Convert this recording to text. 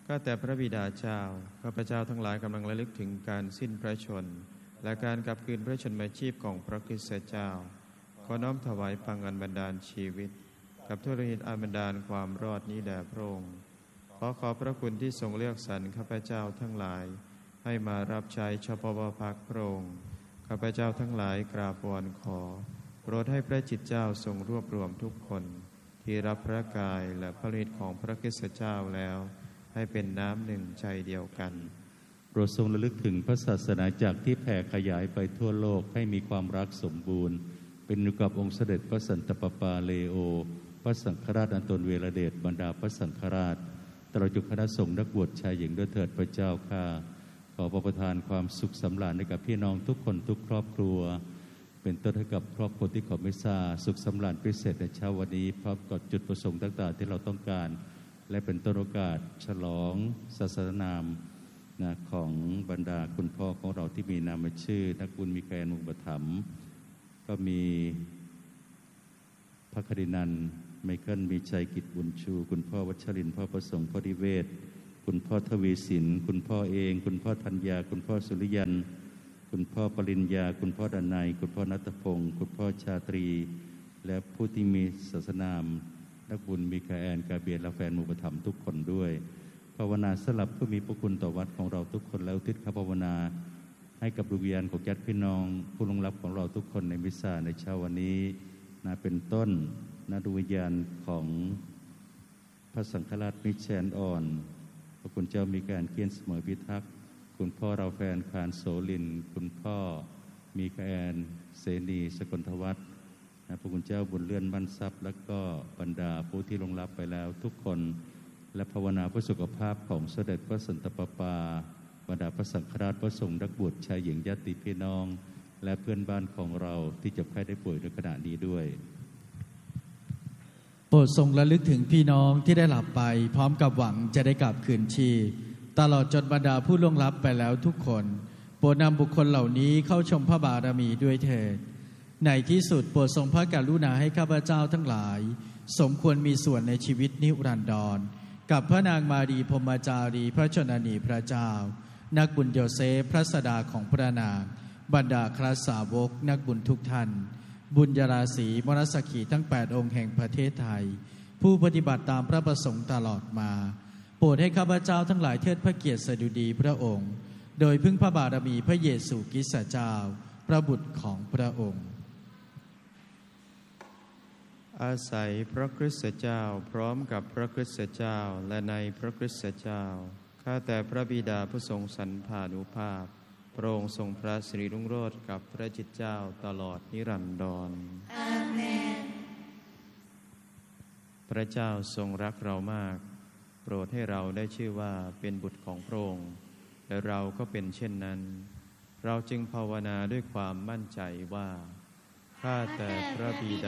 ก็แต่พระบิดาเจ้าข้าพเจ้าทั้งหลายกำลังระลึกถึงการสิ้นพระชนและการกลับคืนพระชนมาชีพของพระคริสต์เจ้าขอน้อมถวายปังอันบันดาลชีวิตกับทุรหิตอันบันดาลความรอดนี้แด่พระองค์ขอพระคุณที่ทรงเลือกสรรข้าพเจ้าทั้งหลายให้มารับใช้เฉพาะพระพระองค์ข้าพเจ้าทั้งหลายกราบวอนขอโปรดให้พระจิตเจ้าทรงรวบรวมทุกคนที่รับพระกายและพระฤทธิ์ของพระคริสต์เจ้าแล้วให้เป็นน้ำหนึ่งใจเดียวกันโปรดทรงระลึกถึงพระศาสนาจักรที่แผ่ขยายไปทั่วโลกให้มีความรักสมบูรณ์เป็นอยู่กับองค์เสด็จพระสันตะปาปาเลโอพระสังฆราชอันตนเวรเดชบรรดาพระสังฆราชตลอดจนคณะสงฆ์นักบวชชายหญิงด้วยเถิดพระเจ้าข้าขอประทานความสุขสำราญให้กับพี่น้องทุกคนทุกครอบครัวเป็นต้นให้กับครอบครัวที่ขอเมตตาสุขสำราญพิเศษในเช้าวันนี้พร้อมกับจุดประสงค์ต่างๆที่เราต้องการและเป็นต้นโอกาสฉลองศาสนนามของบรรดาคุณพ่อของเราที่มีนามชื่อนักบุญมีแกนมุปถัมภ์ก็มีพระคดินันท์ไมเคิลมีชัยกิจบุญชูคุณพ่อวัชรินทร์พ่อประสงค์พ่อดิเวศคุณพ่อทวีสินคุณพ่อเองคุณพ่อธัญญาคุณพ่อสุริยันคุณพ่อปริญญาคุณพ่อดนัยคุณพ่อณัฐพงศ์คุณพ่อชาตรีและผู้ที่มีศาสนามนักบุญมิคาแอนกาเบียนและแฟนมุปถัมภ์ทุกคนด้วยภาวนาสลับผู้มีพระคุณต่อวัดของเราทุกคนแล้วอุทิศข้าภาวนาให้กับดวงวิญญาณของญาติพี่น้องผู้ล่วงลับของเราทุกคนในมิสซาในเช้าวันนี้เป็นต้นดวงวิญญาณของพระสังฆราชมิแชนอ่อนพระคุณเจ้ามีการเกียรติเสมอพิทักษ์คุณพ่อเราแฟนคารโสลินคุณพ่อมีแอนเสนีสกลทวัฒน์พระคุณเจ้าบุญเลื่อนบรรทรัพย์และก็บรรดาผู้ที่ล่วงลับไปแล้วทุกคนและภาวนาเพื่อสุขภาพของเสด็จพระสันตะปาปาบรรดาพระสังฆราชพระสงฆ์นักบวชชายหญิงญาติพี่น้องและเพื่อนบ้านของเราที่เจ็บไข้ได้ป่วยในขณะนี้ด้วยโปรดทรงระลึกถึงพี่น้องที่ได้หลับไปพร้อมกับหวังจะได้กลับคืนชีพตลอดจนบรรดาผู้ล่วงลับไปแล้วทุกคนโปรดนำบุคคลเหล่านี้เข้าชมพระบารมีด้วยเถิดในที่สุดโปรดทรงพระกรุณาให้ข้าพเจ้าทั้งหลายสมควรมีส่วนในชีวิตนิรันดรกับพระนางมารีพรหมจารีพระชนนีพระเจ้านักบุญโยเซฟพระสดาของพระนางบรรดาคริสตสาวกนักบุญทุกท่านบุญญาราศีมรสขีทั้ง8องค์แห่งประเทศไทยผู้ปฏิบัติตามพระประสงค์ตลอดมาโปรดให้ข้าพเจ้าทั้งหลายเทิดพระเกียรติสดุดีพระองค์โดยพึ่งพระบารมีพระเยซูคริสต์เจ้าพระบุตรของพระองค์อาศัยพระคริสต์เจ้าพร้อมกับพระคริสต์เจ้าและในพระคริสต์เจ้าข้าแต่พระบิดาผู้ทรงสรรพานุภาพพระองค์ทรงพระสิริรุ่งโรจน์กับพระจิตเจ้าตลอดนิรันดรอาเมนพระเจ้าทรงรักเรามากโปรดให้เราได้ชื่อว่าเป็นบุตรของพระองค์และเราก็เป็นเช่นนั้นเราจึงภาวนาด้วยความมั่นใจว่าข้าแต่พระบิดา